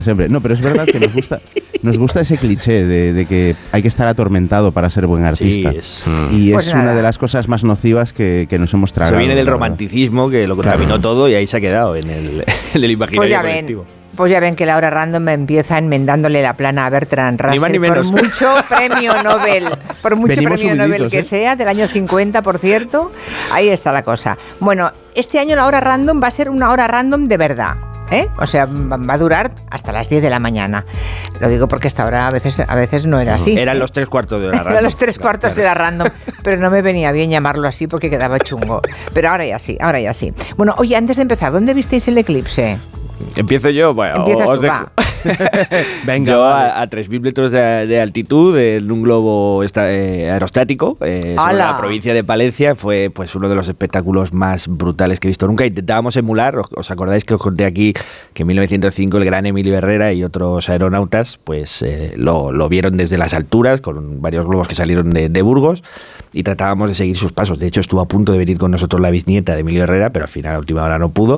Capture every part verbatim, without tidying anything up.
Siempre. No, pero es verdad que nos gusta, nos gusta ese cliché de, de que hay que estar atormentado para ser buen artista. Sí, es, y pues es nada. una de las cosas más nocivas que, que nos hemos tragado. Se viene del ¿verdad? romanticismo que lo contaminó Claro. todo y ahí se ha quedado en el, en el imaginario Pues ya colectivo. ven. Pues ya ven que la hora random empieza enmendándole la plana a Bertrand Ni más Russell ni menos. por mucho premio Nobel, por mucho Venimos premio Nobel subiditos, que ¿eh? sea, del año cincuenta, por cierto, ahí está la cosa. Bueno, este año la hora random va a ser una hora random de verdad. ¿Eh? O sea, va a durar hasta las diez de la mañana. Lo digo porque hasta ahora a veces, a veces no era así. Eran los tres cuartos de la random. Eran los tres Claro, cuartos claro. de la random, pero no me venía bien llamarlo así porque quedaba chungo. Pero ahora ya sí, ahora ya sí. Bueno, oye, antes de empezar, ¿dónde visteis el eclipse? Empiezo yo, bueno, Empiezas os tú, dejo. va. Venga, yo vale. a, a tres mil metros de, de altitud en un globo esta- eh, aerostático eh, sobre ¡Hala! la provincia de Palencia fue pues uno de los espectáculos más brutales que he visto nunca. Intentábamos emular, os, os acordáis que os conté aquí que en mil novecientos cinco el gran Emilio Herrera y otros aeronautas pues eh, lo, lo vieron desde las alturas con varios globos que salieron de, de Burgos y tratábamos de seguir sus pasos. De hecho estuvo a punto de venir con nosotros la bisnieta de Emilio Herrera, pero al final a última hora no pudo.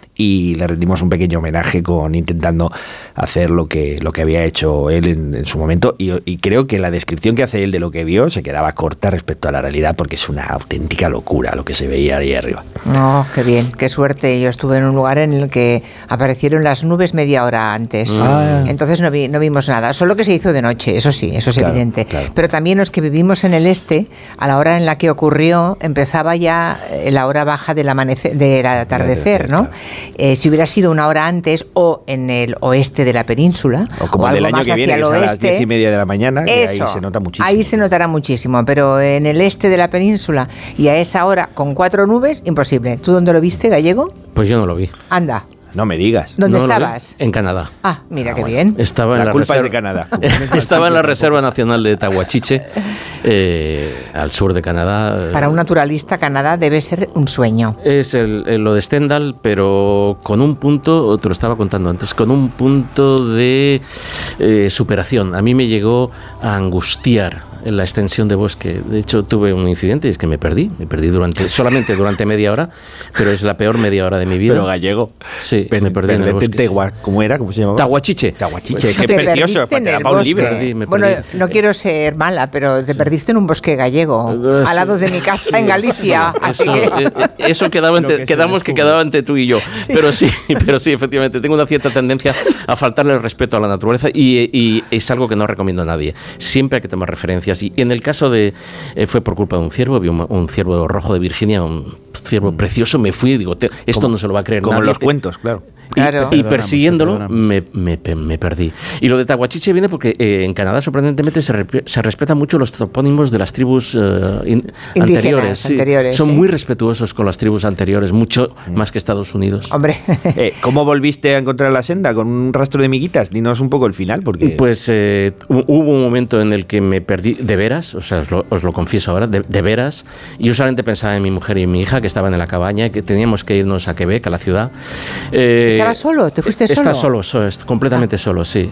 Y le rendimos un pequeño homenaje con intentando hacer lo que, lo que había hecho él en, en su momento y, y creo que la descripción que hace él de lo que vio se quedaba corta respecto a la realidad porque es una auténtica locura lo que se veía ahí arriba. No, qué bien, qué suerte. Yo estuve en un lugar en el que aparecieron las nubes media hora antes. Ah. Entonces no, vi, no vimos nada. Solo que se hizo de noche, eso sí, eso es Claro, evidente. claro. Pero también los que vivimos en el este, a la hora en la que ocurrió, empezaba ya eh, la hora baja del, amanecer, del atardecer, ¿no? Eh, si hubiera sido una hora antes o en el oeste de la península, O como el algo del año más que viene, hacia que el es a las oeste, diez y media de la mañana, que ahí eso, se nota muchísimo. ahí se notará muchísimo, pero en el este de la península y a esa hora con cuatro nubes, imposible. ¿Tú dónde lo viste, Gallego? Pues yo no lo vi. Anda, No me digas. ¿dónde No lo vi. estabas? En Canadá. Ah, mira Ah, qué bueno. bien. Estaba en La la, culpa es de reserva- Canadá. Estaba en la Reserva Nacional de Tahuachiche, eh, al sur de Canadá. Para un naturalista, Canadá debe ser un sueño. Es el, el- lo de Stendhal, pero con un punto, te lo estaba contando antes, con un punto de eh, superación. A mí me llegó a angustiar en la extensión de bosque. De hecho, tuve un incidente y es que me perdí. Me perdí durante solamente durante media hora, pero es la peor media hora de mi vida. Pero Gallego. Sí, Per- me perdí en el perderte bosque, sí. Tegua- ¿Cómo era? ¿Cómo se llamaba? Tahuachiche. Tahuachiche. Pues, Qué Te precioso. perdiste en Te da el para un bosque. libro. Perdí, me Bueno, perdí. no quiero ser mala, pero te perdiste en un bosque gallego, Eh, al lado sí, de mi casa sí, en Galicia. sí, así eso, que- eh, eh, eso quedaba Lo entre, que se quedamos que descubre. quedaba entre tú y yo. Pero sí, pero sí, efectivamente, tengo una cierta tendencia a faltarle el respeto a la naturaleza y, y es algo que no recomiendo a nadie. Siempre hay que tomar referencias. Y en el caso de, eh, fue por culpa de un ciervo, vi un, un ciervo rojo de Virginia, un ciervo precioso, me fui y digo, te- esto Como- no se lo va a creer Como en nadie. los cuentos, claro. Y, Claro. y Perdonamos, persiguiéndolo perdonamos. me, me, pe- me perdí. Y lo de Tahuachiche viene porque eh, en Canadá sorprendentemente se, re- se respetan mucho los topónimos de las tribus eh, in- anteriores. sí. anteriores, Son sí. muy respetuosos con las tribus anteriores, mucho más que Estados Unidos. Hombre, Eh, ¿Cómo volviste a encontrar la senda? ¿Con un rastro de miguitas? Dinos un poco el final, porque... Pues eh, hu- hubo un momento en el que me perdí de veras, o sea, os lo, os lo confieso ahora, de, de veras. Y yo solamente pensaba en mi mujer y en mi hija que estaban en la cabaña, que teníamos que irnos a Quebec, a la ciudad. Eh, ¿Estabas solo? ¿Te fuiste Estaba solo? solo, so- est- completamente solo, sí.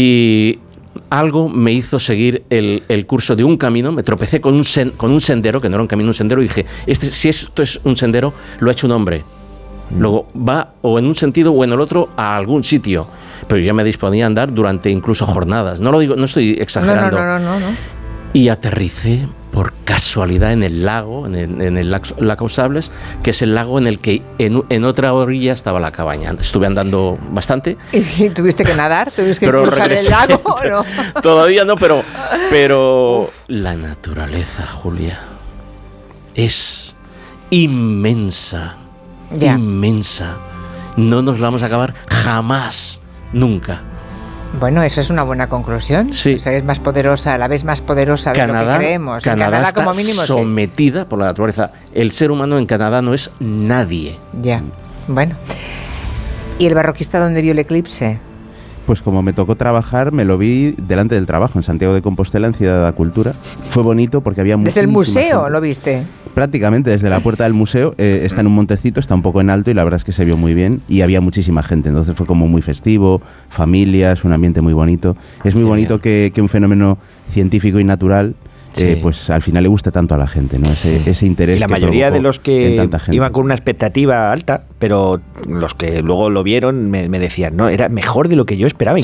Y algo me hizo seguir el, el curso de un camino, me tropecé con un, sen- con un sendero, que no era un camino, un sendero, y dije, este, si esto es un sendero, lo ha hecho un hombre. Luego va o en un sentido o en el otro a algún sitio. Pero yo ya me disponía a andar durante incluso jornadas. No lo digo, no estoy no, exagerando. no, no, no, no, no. Y aterricé por casualidad en el lago, en el, en el lago lago Sables, que es el lago en el que en, en otra orilla estaba la cabaña. Estuve andando bastante. ¿Y tuviste que nadar? ¿Tuviste que Pero cruzar el regresé. lago o no? Todavía no, pero, pero la naturaleza, Julia, es inmensa, Ya. inmensa. No nos la vamos a acabar jamás, nunca. Bueno, esa es una buena conclusión. Sí. O sea, es más poderosa, la vez más poderosa de lo Canadá, que creemos. En Canadá Canadá, está como mínimo, sí. sometida por la naturaleza. El ser humano en Canadá no es nadie. Ya, bueno. ¿Y el barroquista dónde vio el eclipse? Pues como me tocó trabajar, me lo vi delante del trabajo, en Santiago de Compostela, en Ciudad de la Cultura. Fue bonito porque había Desde el muchísima museo gente. lo viste. Prácticamente desde la puerta del museo, eh, está en un montecito, está un poco en alto y la verdad es que se vio muy bien y había muchísima gente, entonces fue como muy festivo, familias, un ambiente muy bonito. Es muy Qué bonito que, que un fenómeno científico y natural eh, Sí. pues al final le guste tanto a la gente, ¿no? Ese, ese interés Y la que mayoría de provocó los en que tanta gente. iban con una expectativa alta, pero los que luego lo vieron me, me decían, no, era mejor de lo que yo esperaba.